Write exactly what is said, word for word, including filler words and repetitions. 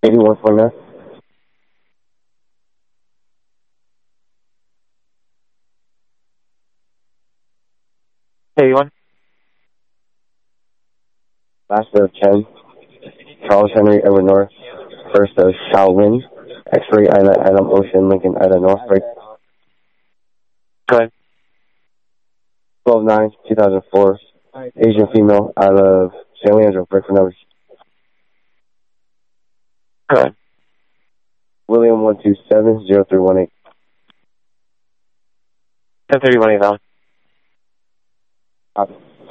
eighty-one forty-nine. eighty-one. Last of Chen, Charles Henry Edward North. First of Shaolin, X-Ray Ida Adam Ocean Lincoln Ida North Break. Go ahead. twelve nine two thousand four. Asian female out of San Leandro. Break for numbers. Go ahead. William one two seven zero three one eight. ten thirty-one eight, Alan. Copy.